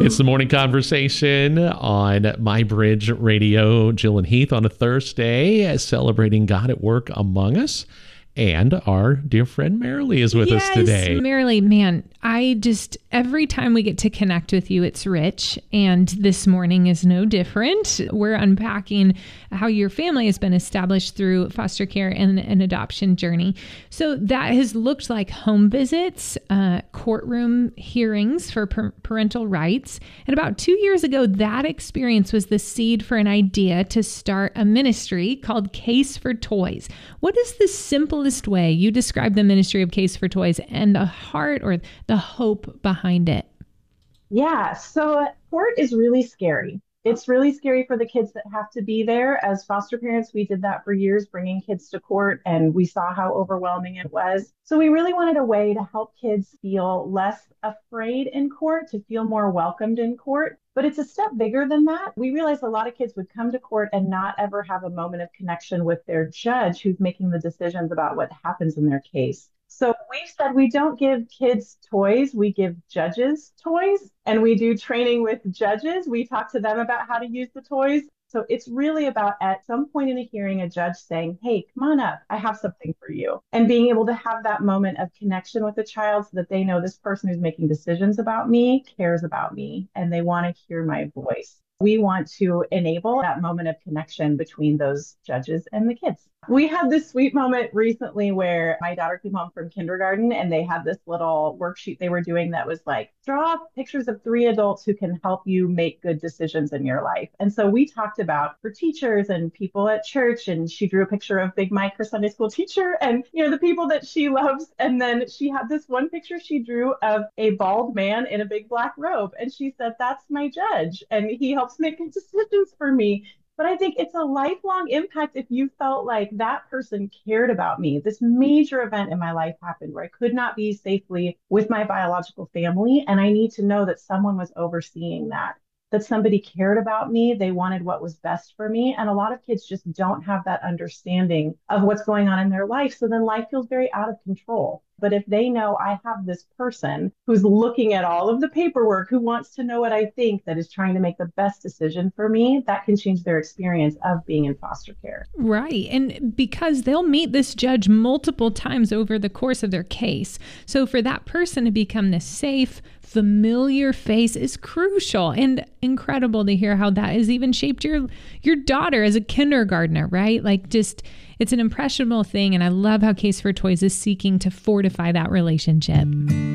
It's the morning conversation on My Bridge Radio. Jill and Heath on a Thursday, celebrating God at work among us. And our dear friend Marilee is with us today. Marilee, man, every time we get to connect with you, it's rich. And this morning is no different. We're unpacking how your family has been established through foster care and an adoption journey. So that has looked like home visits, courtroom hearings for parental rights. And about 2 years ago, that experience was the seed for an idea to start a ministry called Case for Toys. What is the simplest way you describe the ministry of Case for Toys and the heart or the hope behind it? Yeah, so court is really scary. It's really scary for the kids that have to be there. As foster parents, we did that for years, bringing kids to court, and we saw how overwhelming it was. So we really wanted a way to help kids feel less afraid in court, to feel more welcomed in court. But it's a step bigger than that. We realized a lot of kids would come to court and not ever have a moment of connection with their judge who's making the decisions about what happens in their case. So we said we don't give kids toys, we give judges toys, and we do training with judges. We talk to them about how to use the toys. So it's really about at some point in a hearing, a judge saying, hey, come on up, I have something for you. And being able to have that moment of connection with the child so that they know this person who's making decisions about me cares about me and they want to hear my voice. We want to enable that moment of connection between those judges and the kids. We had this sweet moment recently where my daughter came home from kindergarten and they had this little worksheet they were doing that was like, draw pictures of 3 adults who can help you make good decisions in your life. And so we talked about her teachers and people at church, and she drew a picture of Big Mike, her Sunday school teacher, and the people that she loves. And then she had this one picture she drew of a bald man in a big black robe. And she said, that's my judge, and he helps make good decisions for me. But I think it's a lifelong impact if you felt like that person cared about me. This major event in my life happened where I could not be safely with my biological family. And I need to know that someone was overseeing that somebody cared about me. They wanted what was best for me. And a lot of kids just don't have that understanding of what's going on in their life. So then life feels very out of control. But if they know I have this person who's looking at all of the paperwork, who wants to know what I think, that is trying to make the best decision for me, that can change their experience of being in foster care. Right. And because they'll meet this judge multiple times over the course of their case. So for that person to become this safe, familiar face is crucial, and incredible to hear how that has even shaped your daughter as a kindergartner, right? Like, just, it's an impressionable thing. And I love how Case for Toys is seeking to fortify that relationship.